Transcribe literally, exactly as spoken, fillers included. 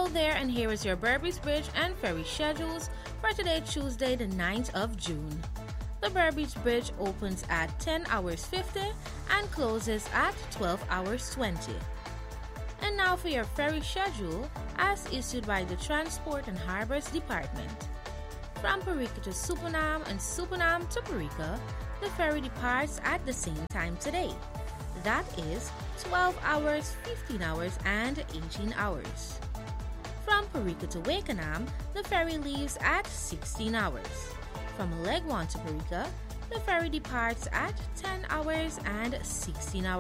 there, and here is your Berbice Bridge and ferry schedules for today, Tuesday, the ninth of June. The Berbice Bridge opens at ten hours fifty and closes at twelve hours twenty. And now for your ferry schedule as issued by the Transport and Harbors Department. From Parika to Supanam and Supanam to Parika, the ferry departs at the same time today. That is twelve hours, fifteen hours, and eighteen hours. From Parika to Wakenham, the ferry leaves at sixteen hours. From Legwan to Parika, the ferry departs at ten hours and sixteen hours.